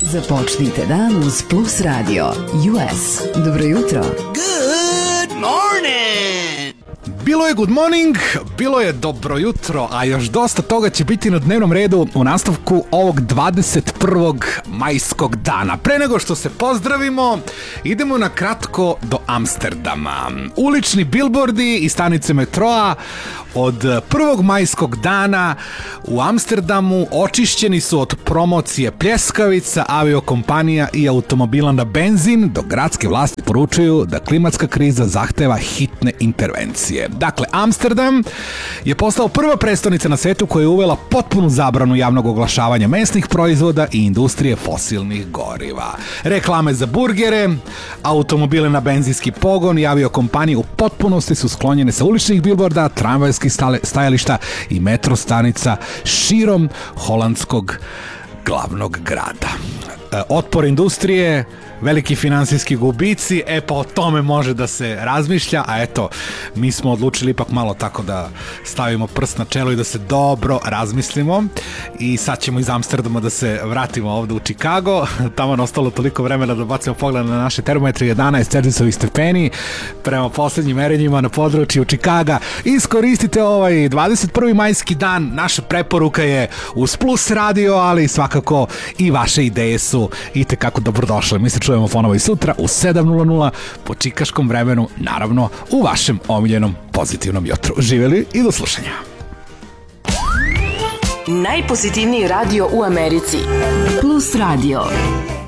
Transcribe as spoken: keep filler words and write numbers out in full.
Započnite dan uz Plus Radio U S. Dobro jutro. Good morning! Bilo je good morning, bilo je dobro jutro, a još dosta toga će biti na dnevnom redu u nastavku ovog dvadeset prvog majskog dana. Pre nego što se pozdravimo, idemo na kratko do Amsterdama. Ulični bilbordi i stanice metroa od prvog majskog dana u Amsterdamu očišćeni su od promocije pljeskavica, aviokompanija i automobila na benzin, dok gradske vlasti poručuju da klimatska kriza zahteva hitne intervencije. Dakle, Amsterdam je postao prva prestonica na svetu koja je uvela potpunu zabranu javnog oglašavanja mesnih proizvoda i industrije fosilnih goriva. Reklame za burgere, automobile na benzinski pogon i aviokompanije u potpunosti su sklonjene sa uličnih bilborda, tramvajskih stajališta i metro stanica širom holandskog glavnog grada. Otpor industrije, veliki finansijski gubici, e pa o tome može da se razmišlja, a eto, mi smo odlučili ipak malo tako da stavimo prst na čelo i da se dobro razmislimo i sad ćemo iz Amsterdama da se vratimo ovde u Chicago. Tamo je ostalo toliko vremena da bacimo pogled na naše termometre, jedanaest Celzijusovih stepeni prema poslednjim merenjima na području Chicaga. Iskoristite ovaj dvadeset prvi majski dan, naša preporuka je uz Plus Radio, ali svakako i vaše ideje su i tekako dobrodošle. Mi se čujemo ponovo i sutra u sedam nula nula po čikaškom vremenu, naravno u vašem omiljenom pozitivnom jutru. Živeli i do slušanja. Najpozitivniji radio u Americi. Plus Radio.